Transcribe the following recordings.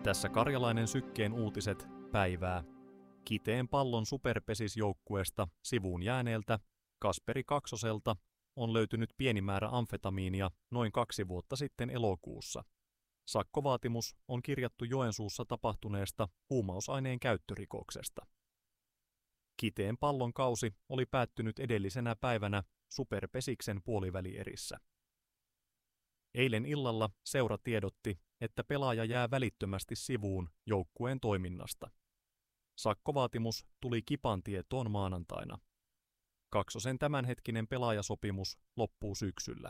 Tässä Karjalainen Sykkeen uutiset päivää. Kiteen Pallon superpesisjoukkueesta sivuun jääneeltä Kasperi Kaksoselta on löytynyt pieni määrä amfetamiinia noin 2 vuotta sitten elokuussa. Sakkovaatimus on kirjattu Joensuussa tapahtuneesta huumausaineen käyttörikoksesta. Kiteen Pallon kausi oli päättynyt edellisenä päivänä Superpesiksen puolivälierissä. Eilen illalla seura tiedotti, että pelaaja jää välittömästi sivuun joukkueen toiminnasta. Sakkovaatimus tuli Kipan tietoon maanantaina. Kaksosen tämänhetkinen pelaajasopimus loppuu syksyllä.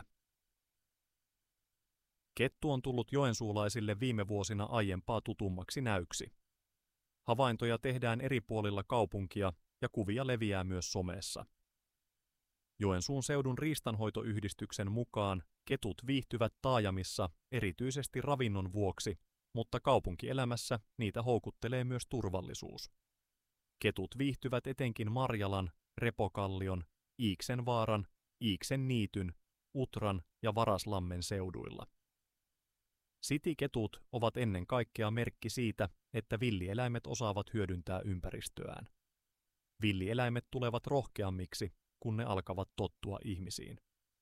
Kettu on tullut joensuulaisille viime vuosina aiempaa tutummaksi näyksi. Havaintoja tehdään eri puolilla kaupunkia ja kuvia leviää myös somessa. Joensuun seudun riistanhoitoyhdistyksen mukaan ketut viihtyvät taajamissa erityisesti ravinnon vuoksi, mutta kaupunkielämässä niitä houkuttelee myös turvallisuus. Ketut viihtyvät etenkin Marjalan, Repokallion, Iiksenvaaran, Iiksen niityn, Utran ja Varaslammen seuduilla. Cityketut ovat ennen kaikkea merkki siitä, että villieläimet osaavat hyödyntää ympäristöään. Villieläimet tulevat rohkeammiksi, kun ne alkavat tottua ihmisiin.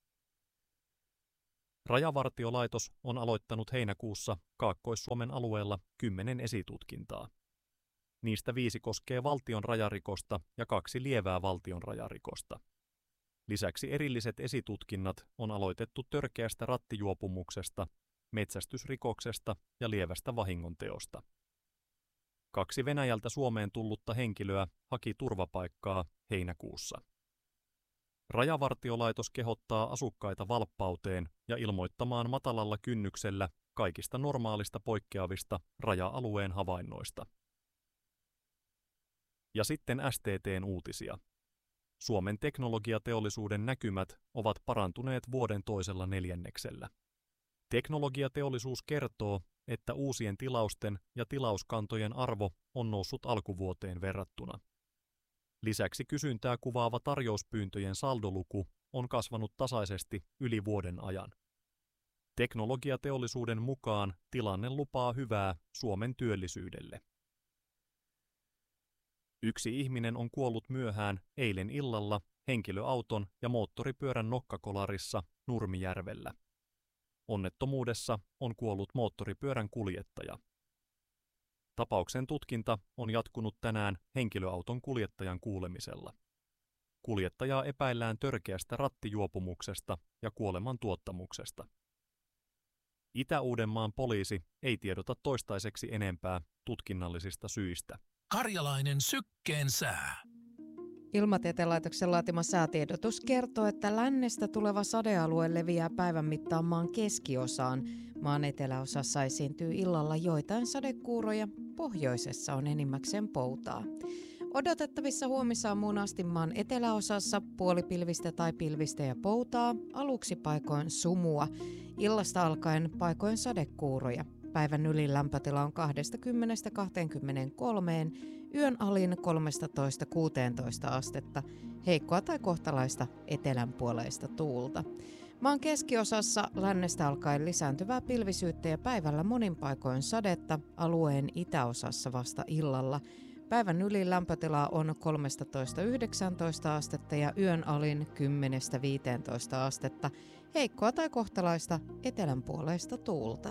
Rajavartiolaitos on aloittanut heinäkuussa Kaakkois-Suomen alueella 10 esitutkintaa. Niistä 5 koskee valtion rajarikosta ja 2 lievää valtion rajarikosta. Lisäksi erilliset esitutkinnat on aloitettu törkeästä rattijuopumuksesta, metsästysrikoksesta ja lievästä vahingonteosta. 2 Venäjältä Suomeen tullutta henkilöä haki turvapaikkaa heinäkuussa. Rajavartiolaitos kehottaa asukkaita valppauteen ja ilmoittamaan matalalla kynnyksellä kaikista normaalista poikkeavista raja-alueen havainnoista. Ja sitten STT:n uutisia. Suomen teknologiateollisuuden näkymät ovat parantuneet vuoden toisella neljänneksellä. Teknologiateollisuus kertoo, että uusien tilausten ja tilauskantojen arvo on noussut alkuvuoteen verrattuna. Lisäksi kysyntää kuvaava tarjouspyyntöjen saldoluku on kasvanut tasaisesti yli vuoden ajan. Teknologiateollisuuden mukaan tilanne lupaa hyvää Suomen työllisyydelle. 1 ihminen on kuollut myöhään eilen illalla henkilöauton ja moottoripyörän nokkakolarissa Nurmijärvellä. Onnettomuudessa on kuollut moottoripyörän kuljettaja. Tapauksen tutkinta on jatkunut tänään henkilöauton kuljettajan kuulemisella. Kuljettajaa epäillään törkeästä rattijuopumuksesta ja kuolemantuottamuksesta. Itä-Uudenmaan poliisi ei tiedota toistaiseksi enempää tutkinnallisista syistä. Karjalainen Sykkeen sää. Ilmatieteen laitoksen laatima säätiedotus kertoo, että lännestä tuleva sadealue leviää päivän mittaan maan keskiosaan. Maan eteläosassa esiintyy illalla joitain sadekuuroja, pohjoisessa on enimmäkseen poutaa. Odotettavissa huomisaamuun asti maan eteläosassa puolipilvistä tai pilvistä ja poutaa, aluksi paikoin sumua, illasta alkaen paikoin sadekuuroja. Päivän ylin lämpötila on 20–23, yön alin 13–16 astetta, heikkoa tai kohtalaista etelänpuoleista tuulta. Maan keskiosassa lännestä alkaen lisääntyvää pilvisyyttä ja päivällä monin paikoin sadetta, alueen itäosassa vasta illalla. Päivän ylin lämpötila on 13–19 astetta ja yön alin 10–15 astetta, heikkoa tai kohtalaista etelänpuoleista tuulta.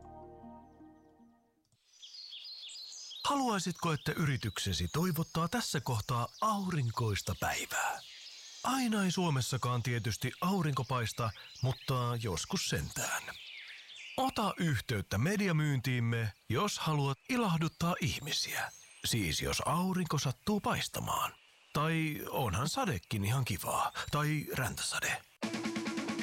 Haluaisitko, että yrityksesi toivottaa tässä kohtaa aurinkoista päivää? Aina ei Suomessakaan tietysti aurinko paista, mutta joskus sentään. Ota yhteyttä mediamyyntiimme, jos haluat ilahduttaa ihmisiä. Siis jos aurinko sattuu paistamaan. Tai onhan sadekin ihan kivaa. Tai räntäsade.